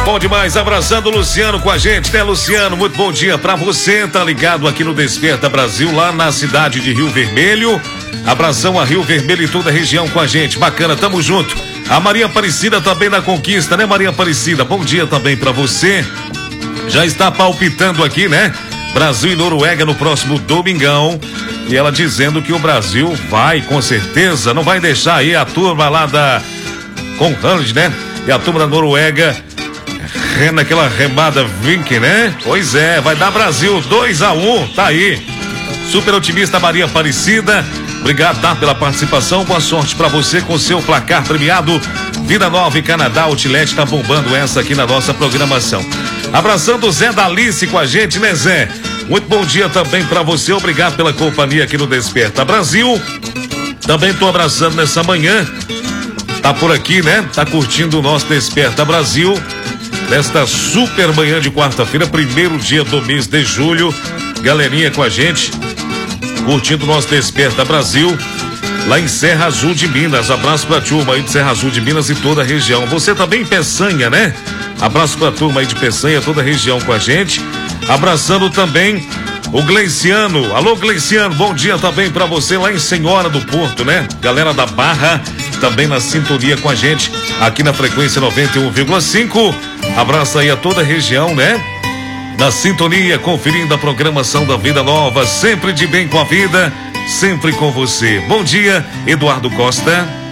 bom demais. Abraçando o Luciano com a gente, né, Luciano? Muito bom dia pra você. Tá ligado aqui no Desperta Brasil, lá na cidade de Rio Vermelho. Abração a Rio Vermelho e toda a região com a gente. Bacana, tamo junto. A Maria Aparecida também na conquista, né, Maria Aparecida? Bom dia também pra você. Já está palpitando aqui, né? Brasil e Noruega no próximo domingão. E ela dizendo que o Brasil vai, com certeza, não vai deixar aí a turma lá da Conrad, né? E a turma da Noruega naquela remada Vink, né? Pois é, vai dar Brasil 2-1, tá aí. Super otimista Maria Aparecida. Obrigado, tá, pela participação. Boa sorte pra você com seu placar premiado. Vida Nova e Canadá Outlet tá bombando essa aqui na nossa programação. Abraçando o Zé da Alice com a gente, né, Zé? Muito bom dia também pra você. Obrigado pela companhia aqui no Desperta Brasil. Também tô abraçando nessa manhã. Tá por aqui, né? Tá curtindo o nosso Desperta Brasil. Nesta super manhã de quarta-feira, primeiro dia do mês de julho. Galerinha com a gente, curtindo o nosso Desperta Brasil, lá em Serra Azul de Minas. Abraço pra turma aí de Serra Azul de Minas e toda a região. Você também em Peçanha, né? Abraço pra turma aí de Peçanha, toda a região com a gente. Abraçando também o Gleiciano. Alô, Gleiciano, bom dia também pra você lá em Senhora do Porto, né? Galera da Barra, também na sintonia com a gente, aqui na frequência 91,5. Abraço aí a toda a região, né? Na sintonia, conferindo a programação da Vida Nova, sempre de bem com a vida, sempre com você. Bom dia, Eduardo Costa.